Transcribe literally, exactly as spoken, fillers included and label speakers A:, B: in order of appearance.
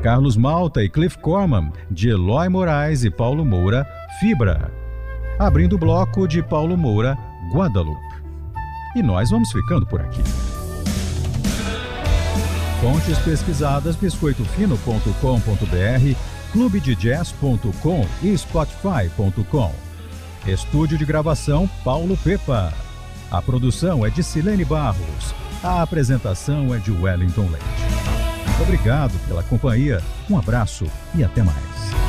A: Carlos Malta e Cliff Corman, de Eloy Moraes e Paulo Moura, Fibra. Abrindo o bloco de Paulo Moura, Guadalupe. E nós vamos ficando por aqui. Fontes pesquisadas, biscoito fino ponto com ponto br, clube de jazz ponto com e spotify ponto com. Estúdio de gravação Paulo Pepa. A produção é de Silene Barros. A apresentação é de Wellington Leite. Obrigado pela companhia, um abraço e até mais.